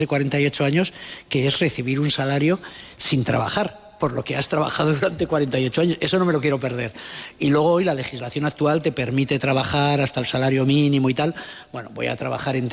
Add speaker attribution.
Speaker 1: de 48 años, que es recibir un salario sin trabajar, por lo que has trabajado durante 48 años. Eso no me lo quiero perder. Y luego hoy la legislación actual te permite trabajar hasta el salario mínimo y tal. Bueno, voy a trabajar en